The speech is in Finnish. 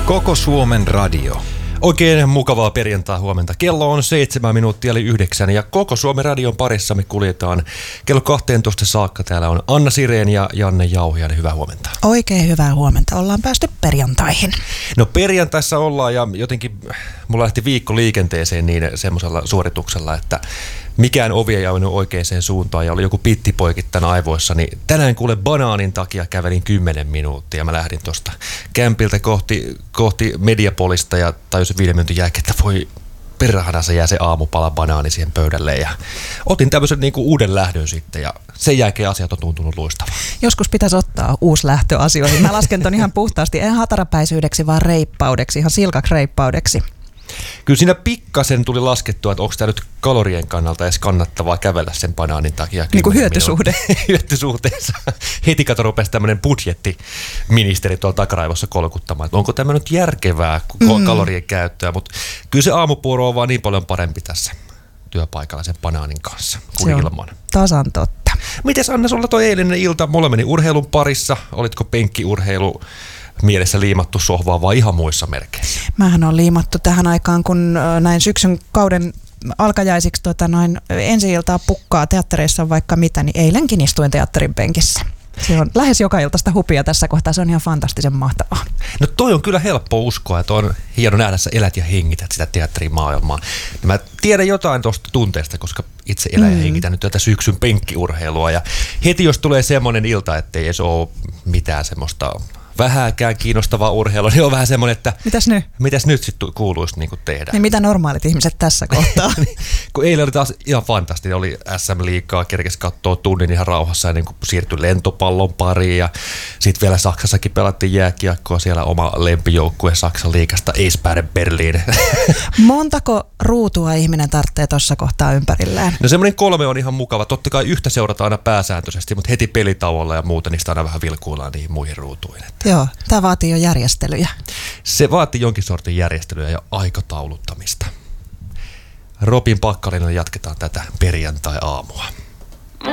Koko Suomen radio. Oikein mukavaa perjantai-huomenta. Kello on 7 minuuttia eli 9 ja Koko Suomen radion parissa me kuljetaan kello 12 saakka. Täällä on Anna Sireen ja Janne Jauhiainen. Hyvää huomenta. Oikein hyvää huomenta. Ollaan päästy perjantaihin. No perjantaissa ollaan ja jotenkin mulla lähti viikko liikenteeseen niin semmoisella suorituksella, että mikään ovi ei auennut oikeaan suuntaan ja oli joku pittipoikittain aivoissa, niin tänään kuule banaanin takia kävelin 10 minuuttia. Mä lähdin tuosta kämpiltä kohti Mediapolista ja tajusin 5 minuutin jälkeen, että voi perhana se jää se aamupala banaani siihen pöydälle ja otin tämmöisen niinku uuden lähdön sitten ja sen jälkeen asiat on tuntunut luistavaa. Joskus pitäisi ottaa uusi lähtö asioihin. Mä lasken ton ihan puhtaasti, en hatarapäisyydeksi, vaan reippaudeksi, ihan silkaksi reippaudeksi. Kyllä siinä pikkasen tuli laskettua, että onko tämä nyt kalorien kannalta edes kannattavaa kävellä sen banaanin takia. Niin kuin hyötysuhde. Hyötysuhteessa. Heti kato rupesi tämmöinen budjettiministeri tuolla takaraivossa kolkuttamaan, että onko tämä nyt järkevää kalorien käyttöä, mutta kyllä se aamupuoro on vaan niin paljon parempi tässä työpaikalla sen banaanin kanssa kuin ilman. Tasan totta. Mites Anna, sulla toi eilinen ilta, mulla meni urheilun parissa, olitko penkkiurheilu mielessä liimattu sohvaa vai ihan muissa merkeissä? Mähän on liimattu tähän aikaan, kun näin syksyn kauden alkajaisiksi ensi-iltaa pukkaa teattereissa vaikka mitä, niin eilenkin istuin teatterin penkissä. Se on lähes joka iltaista hupia tässä kohtaa, se on ihan fantastisen mahtavaa. No toi on kyllä helppo uskoa, että on hieno nähdä, sä elät ja hengität sitä teatterimaailmaa. Mä tiedän jotain tuosta tunteesta, koska itse elän ja hengitän nyt tätä syksyn penkkiurheilua ja heti jos tulee semmoinen ilta, ettei edes ole mitään semmoista vähääkään kiinnostavaa urheilua, niin on vähän semmoinen, että mitäs nyt sitten kuuluisi niin kuin tehdä. Niin mitä normaalit ihmiset tässä kohtaa? Kun eilen oli taas ihan fantastinen, oli SM-liigaa, kerkesi katsoa tunnin ihan rauhassa ja niin kuin siirtyi lentopallon pariin ja sitten vielä Saksassakin pelattiin jääkiekkoa, siellä oma lempijoukkue Saksan liigasta Eisbären Berliin. Montako ruutua ihminen tarvitsee tuossa kohtaa ympärillään? No semmoinen 3 on ihan mukava. Totta kai yhtä seurataan aina pääsääntöisesti, mutta heti pelitauolla ja muuta niistä aina vähän vilkuillaan niihin muihin ruutuihin. Joo, tämä vaatii jo järjestelyjä. Se vaatii jonkin sortin järjestelyä ja aikatauluttamista. Robin Pakkarinen jatketaan tätä perjantai-aamua.